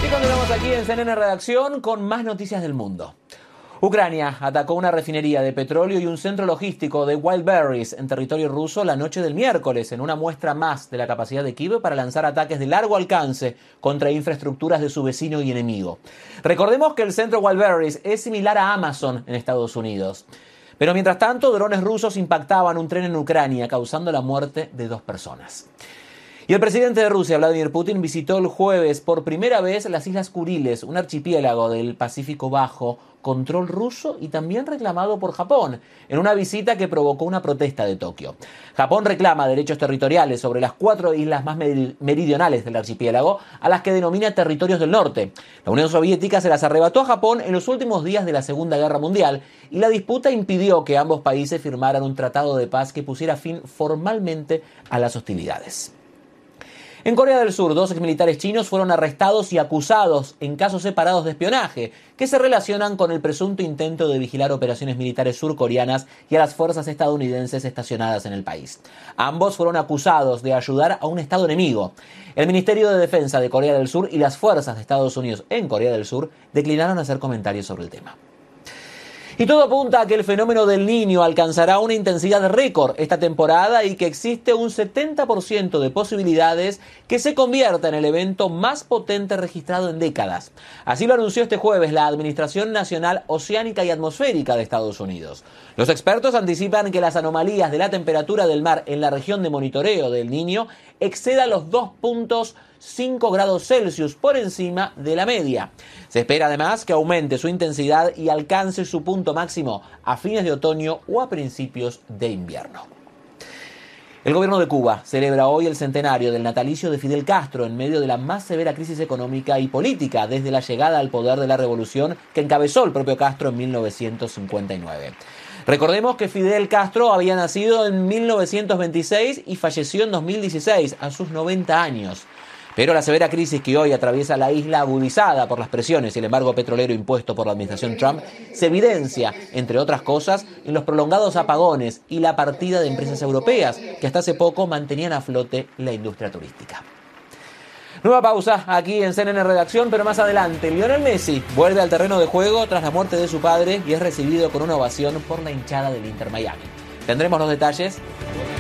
Y continuamos aquí en CNN Redacción con más noticias del mundo. Ucrania atacó una refinería de petróleo y un centro logístico de Wildberries en territorio ruso la noche del miércoles, en una muestra más de la capacidad de Kiev para lanzar ataques de largo alcance contra infraestructuras de su vecino y enemigo. Recordemos que el centro Wildberries es similar a Amazon en Estados Unidos. Pero mientras tanto, drones rusos impactaban un tren en Ucrania, causando la muerte de 2 personas. Y el presidente de Rusia, Vladimir Putin, visitó el jueves por primera vez las Islas Kuriles, un archipiélago del Pacífico bajo control ruso y también reclamado por Japón, en una visita que provocó una protesta de Tokio. Japón reclama derechos territoriales sobre las 4 islas más meridionales del archipiélago, a las que denomina territorios del norte. La Unión Soviética se las arrebató a Japón en los últimos días de la Segunda Guerra Mundial y la disputa impidió que ambos países firmaran un tratado de paz que pusiera fin formalmente a las hostilidades. En Corea del Sur, 2 exmilitares chinos fueron arrestados y acusados en casos separados de espionaje, que se relacionan con el presunto intento de vigilar operaciones militares surcoreanas y a las fuerzas estadounidenses estacionadas en el país. Ambos fueron acusados de ayudar a un estado enemigo. El Ministerio de Defensa de Corea del Sur y las fuerzas de Estados Unidos en Corea del Sur declinaron hacer comentarios sobre el tema. Y todo apunta a que el fenómeno del Niño alcanzará una intensidad récord esta temporada y que existe un 70% de posibilidades que se convierta en el evento más potente registrado en décadas. Así lo anunció este jueves la Administración Nacional Oceánica y Atmosférica de Estados Unidos. Los expertos anticipan que las anomalías de la temperatura del mar en la región de monitoreo del Niño exceda los 2.5 grados Celsius por encima de la media. Se espera además que aumente su intensidad y alcance su punto máximo a fines de otoño o a principios de invierno. El gobierno de Cuba celebra hoy el centenario del natalicio de Fidel Castro en medio de la más severa crisis económica y política desde la llegada al poder de la revolución que encabezó el propio Castro en 1959. Recordemos que Fidel Castro había nacido en 1926 y falleció en 2016, a sus 90 años. Pero la severa crisis que hoy atraviesa la isla, agudizada por las presiones y el embargo petrolero impuesto por la administración Trump, se evidencia, entre otras cosas, en los prolongados apagones y la partida de empresas europeas que hasta hace poco mantenían a flote la industria turística. Nueva pausa aquí en CNN Redacción, pero más adelante, Lionel Messi vuelve al terreno de juego tras la muerte de su padre y es recibido con una ovación por la hinchada del Inter Miami. Tendremos los detalles